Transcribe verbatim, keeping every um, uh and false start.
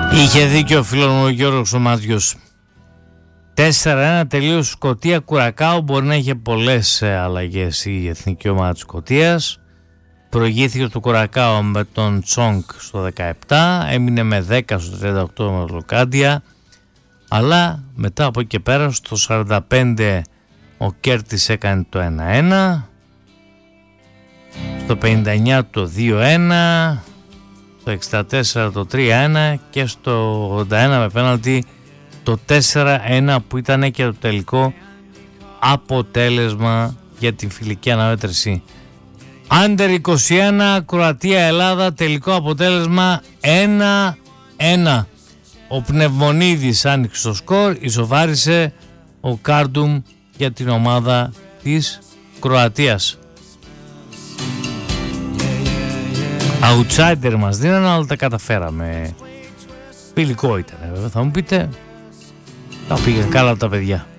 Είχε δίκιο ο φίλος μου ο Γιώργος ο Μάτιος. τέσσερα ένα τελείως Σκωτία Κουρακάο. Μπορεί να είχε πολλές αλλαγές η εθνική ομάδα της Σκωτίας. Προηγήθηκε το Κουρακάο με τον Τσόγκ στο δεκαεπτά, έμεινε με δέκα στο τριάντα οκτώ με Λοκάντια, αλλά μετά από εκεί και πέρα στο σαράντα πέντε ο Κέρτις έκανε το ένα ένα, στο πενήντα εννιά το δύο ένα, στο εξήντα τέσσερα το τρία ένα και στο ογδόντα ένα με πέναλτι το τέσσερα ένα που ήταν και το τελικό αποτέλεσμα για την φιλική αναμέτρηση. Άντερ είκοσι ένα Κροατία-Ελλάδα, τελικό αποτέλεσμα ένα ένα. Ο Πνευμονίδης άνοιξε το σκορ, ισοβάρισε ο Κάρντουμ για την ομάδα της Κροατίας. Outsider μας δίνανε, αλλά τα καταφέραμε. Φιλικό ήταν βέβαια, θα μου πείτε. Τα πήγαν καλά τα παιδιά.